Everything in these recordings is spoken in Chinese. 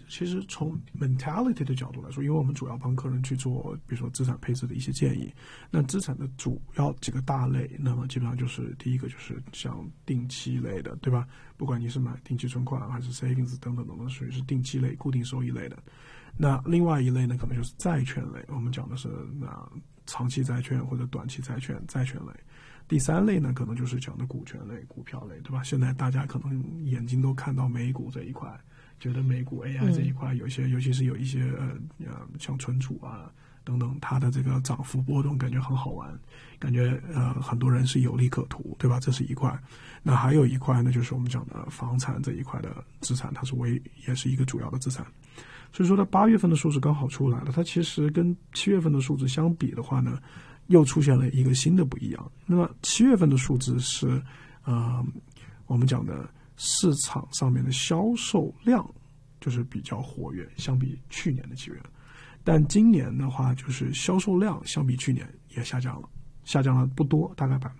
其实从 mentality 的角度来说，因为我们主要帮客人去做比如说资产配置的一些建议，那资产的主要几个大类，那么基本上就是第一个就是像定期类的，对吧？不管你是买定期存款还是 savings 等等等等，属于是定期类固定收益类的。那另外一类呢，可能就是债券类，我们讲的是长期债券或者短期债券类。第三类呢，可能就是讲的股权类、股票类，对吧？现在大家可能眼睛都看到美股这一块，觉得美股 AI 这一块有些，尤其是有一些像存储啊等等，它的这个涨幅波动感觉很好玩，感觉很多人是有利可图，对吧？这是一块。那还有一块呢，就是我们讲的房产这一块的资产，它是也是一个主要的资产。所以说它8月份的数字刚好出来了，它其实跟7月份的数字相比的话呢，又出现了一个新的不一样。那么7月份的数字是我们讲的市场上面的销售量就是比较活跃，相比去年的7月。但今年的话，就是销售量相比去年也下降了不多，大概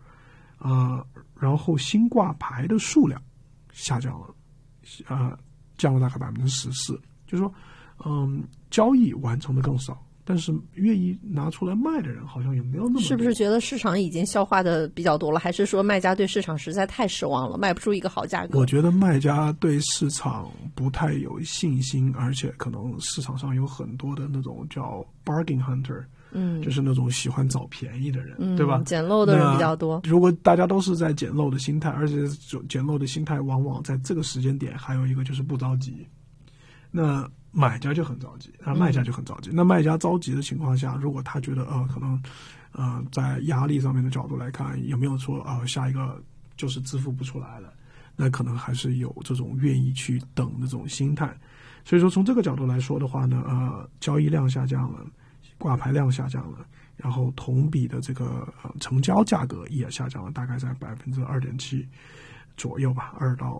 2%。然后新挂牌的数量下降了，降了大概14%。就是说，交易完成的更少，但是愿意拿出来卖的人好像也没有那么多。 是不是觉得市场已经消化的比较多了，还是说卖家对市场实在太失望了，卖不出一个好价格？ 我觉得卖家对市场不太有信心，而且可能市场上有很多的那种叫 bargain hunter，就是那种喜欢找便宜的人，对吧？ 捡漏的人比较多。 如果大家都是在捡漏的心态，而且捡漏的心态往往在这个时间点，还有一个就是不着急。那买家就很着急，卖家就很着急。那卖家着急的情况下，如果他觉得可能在压力上面的角度来看，有没有说下一个就是支付不出来了，那可能还是有这种愿意去等的这种心态。所以说从这个角度来说的话呢，交易量下降了，挂牌量下降了，然后同比的这个成交价格也下降了，大概在2.7%左右吧，2到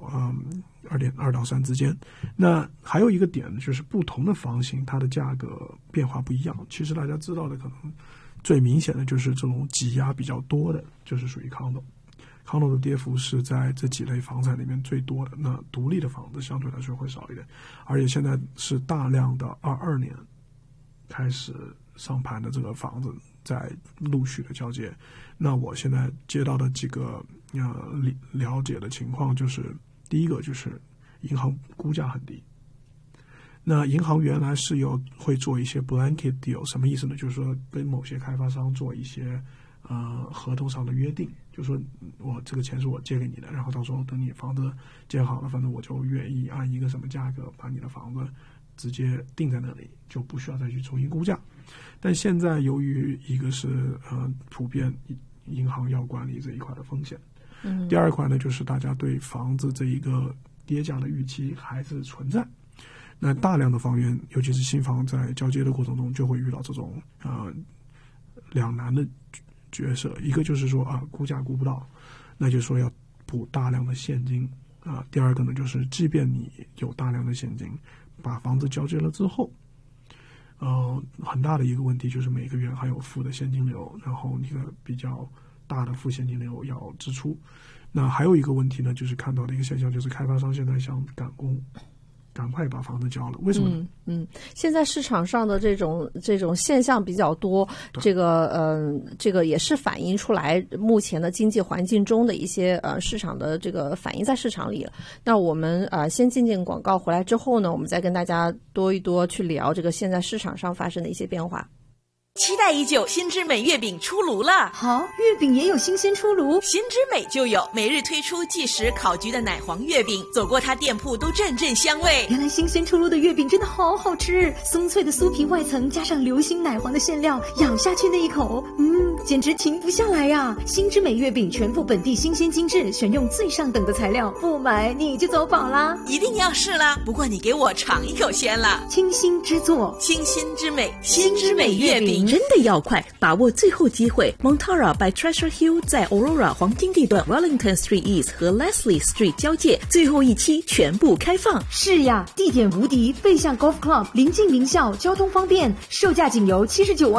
3之间。那还有一个点就是不同的房型它的价格变化不一样。其实大家知道的可能最明显的就是这种挤压比较多的，就是属于 condo 的跌幅是在这几类房产里面最多的。那独立的房子相对来说会少一点，而且现在是大量的22年开始上盘的这个房子在陆续的交接。那我现在接到的几个了解的情况就是，第一个就是银行估价很低。那银行原来是会做一些 blanket deal， 什么意思呢？就是说跟某些开发商做一些合同上的约定，就是说我这个钱是我借给你的，然后到时候等你房子建好了，反正我就愿意按一个什么价格把你的房子直接定在那里，就不需要再去重新估价。但现在由于一个是普遍银行要管理这一块的风险，第二块呢就是大家对房子这一个跌价的预期还是存在。那大量的房源，尤其是新房在交接的过程中，就会遇到这种两难的角色。一个就是说估价估不到，那就是说要补大量的现金第二个呢就是即便你有大量的现金，把房子交接了之后，很大的一个问题就是每个月还有负的现金流，然后一个比较大的负现金流要支出。那还有一个问题呢，就是看到的一个现象，就是开发商现在想赶工，赶快把房子交了。为什么呢？ 现在市场上的这种现象比较多，这个也是反映出来目前的经济环境中的一些市场的这个反映在市场里了。那我们先进广告，回来之后呢，我们再跟大家多去聊这个现在市场上发生的一些变化。 期待已久，新之美月饼出炉了！ 好，月饼也有新鲜出炉， 新之美就有每日推出即食烤橘的奶黄月饼，走过它店铺都阵阵香味。 原来新鲜出炉的月饼真的好好吃，松脆的酥皮外层加上流心奶黄的馅料，咬下去那一口，简直停不下来呀！新之美月饼全部本地新鲜精致，选用最上等的材料，不买你就走宝啦！ 一定要试啦！不过你给我尝一口先啦。 清新之作， 清新之美，新之美月饼。 真的要快，把握最后机会。Montara by Treasure Hill 在 Aurora 黄金地段 Wellington Street East 和 Leslie Street 交界，最后一期全部开放。 是呀，地点无敌，背向 Golf Club， 临近名校，交通方便，售价仅由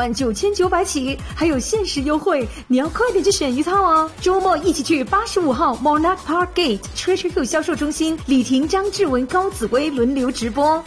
799900起，还有限时优惠，你要快点去选一套哦！周末一起去85号 Monarch Park Gate Treasure Hill 销售中心，李婷、张志文、高紫薇轮流直播。